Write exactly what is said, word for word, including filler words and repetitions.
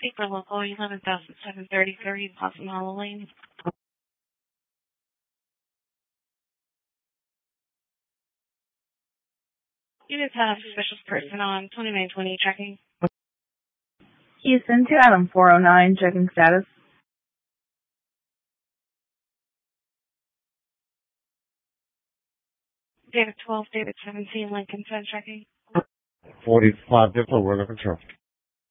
Paper local eleven thousand seven thirty-three, Possum Hollow Lane. Units have suspicious person on twenty-nine twenty checking. Houston to Adam four oh nine, checking status. David twelve, David seventeen, Lincoln ten checking. forty-five, different, we're under control.